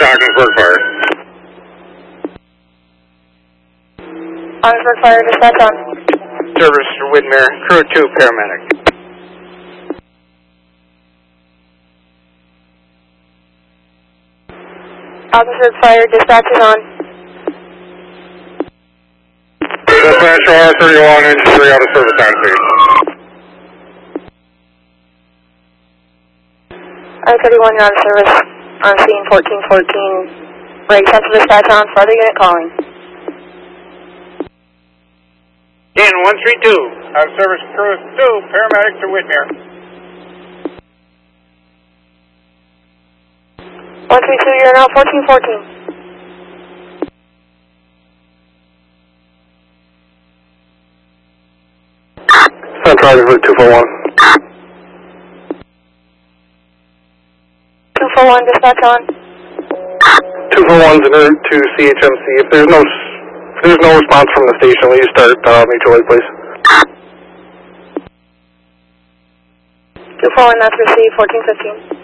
Ogdensburg Fire. Ogdensburg Fire, dispatch on. Service for Whitmere, crew 2, paramedic. Ogdensburg Fire, dispatch is on. Dispatch R31, engine 3 out of service on scene. R31, you're out of service on scene 1414. Break central dispatch on, further unit calling. Dan 132, out of service crew 2, paramedic to Whitmere. 132, you're now 1414. Central Route 241. 241, dispatch on. 241's en route to CHMC. If there's no response from the station, will you start mutual aid, please? 241, that's received, 1415.